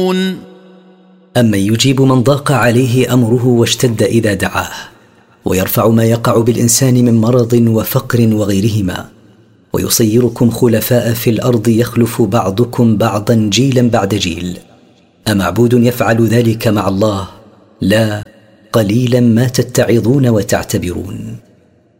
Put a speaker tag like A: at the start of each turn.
A: أمن يجيب من ضاق عليه أمره واشتد إذا دعاه، ويرفع ما يقع بالإنسان من مرض وفقر وغيرهما، ويصيركم خلفاء في الأرض يخلف بعضكم بعضا جيلا بعد جيل. أمعبود يفعل ذلك مع الله؟ لا، قليلا ما تتعظون وتعتبرون.